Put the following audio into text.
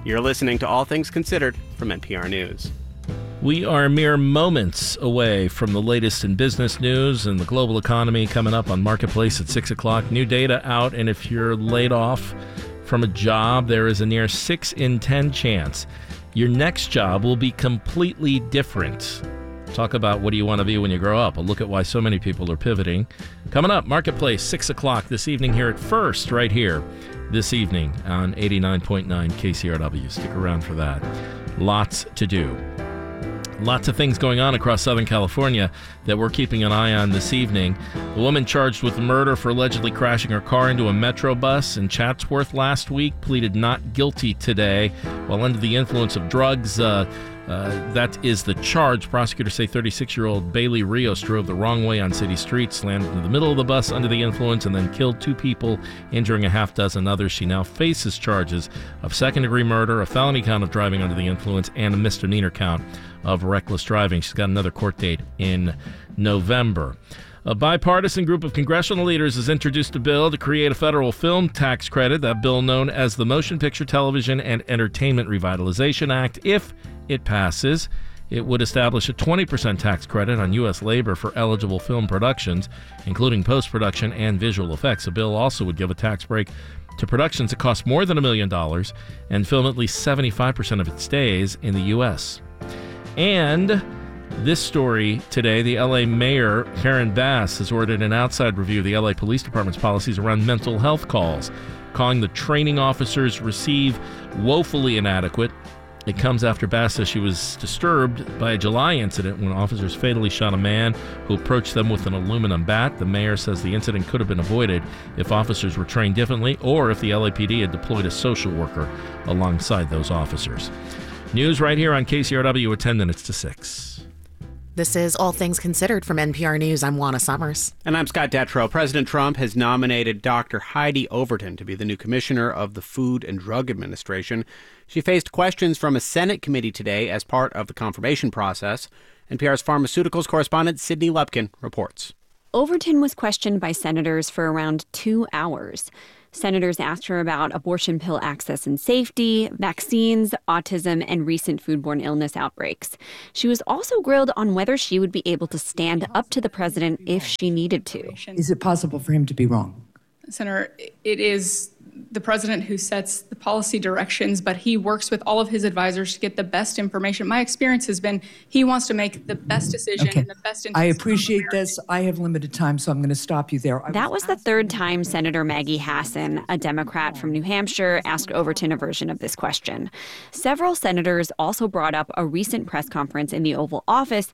You're listening to All Things Considered from NPR News. We are mere moments away from the latest in business news and the global economy coming up on Marketplace at 6 o'clock. New data out, and if you're laid off from a job, there is a near 6 in 10 chance your next job will be completely different. Talk about what do you want to be when you grow up. A look at why so many people are pivoting. Coming up, Marketplace, 6 o'clock this evening here at First, right here this evening on 89.9 KCRW. Stick around for that. Lots to do. Lots of things going on across Southern California that we're keeping an eye on this evening. The woman charged with murder for allegedly crashing her car into a Metro bus in Chatsworth last week pleaded not guilty today while under the influence of drugs. That is the charge. Prosecutors say 36-year-old Bailey Rios drove the wrong way on city streets, slammed into the middle of the bus under the influence, and then killed 2 people, injuring a half dozen others. She now faces charges of second-degree murder, a felony count of driving under the influence, and a misdemeanor count of reckless driving. She's got another court date in November. A bipartisan group of congressional leaders has introduced a bill to create a federal film tax credit, that bill known as the Motion Picture, Television, and Entertainment Revitalization Act. If it passes, it would establish a 20% tax credit on U.S. labor for eligible film productions, including post-production and visual effects. The bill also would give a tax break to productions that cost more than $1 million and film at least 75% of its days in the U.S. And this story today, the L.A. Mayor, Karen Bass, has ordered an outside review of the L.A. Police Department's policies around mental health calls, calling the training officers receive woefully inadequate. It comes after Bass says she was disturbed by a July incident when officers fatally shot a man who approached them with an aluminum bat. The mayor says the incident could have been avoided if officers were trained differently or if the LAPD had deployed a social worker alongside those officers. News right here on KCRW at 10 minutes to 6. This is All Things Considered from NPR News. I'm Juana Summers. And I'm Scott Detrow. President Trump has nominated Dr. Heidi Overton to be the new commissioner of the Food and Drug Administration. She faced questions from a Senate committee today as part of the confirmation process. NPR's pharmaceuticals correspondent Sydney Lupkin reports. Overton was questioned by senators for around 2 hours. Senators asked her about abortion pill access and safety, vaccines, autism, and recent foodborne illness outbreaks. She was also grilled on whether she would be able to stand up to the president if she needed to. Is it possible for him to be wrong? Senator, it is the president who sets the policy directions, but he works with all of his advisors to get the best information. My experience has been he wants to make the best decision in the best interest. I appreciate this. I have limited time, so I'm going to stop you there. That was the third time Senator Maggie Hassan, a Democrat from New Hampshire, asked Overton a version of this question. Several senators also brought up a recent press conference in the Oval Office